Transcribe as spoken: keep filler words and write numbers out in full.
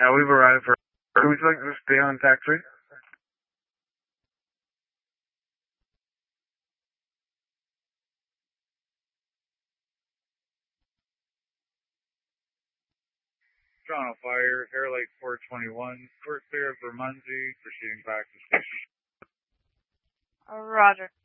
Yeah, we've arrived for... Would you like to stay on taxi? Toronto Fire, Air Lake four twenty-one. We're clear of Bermondsey, proceeding back to station. Roger.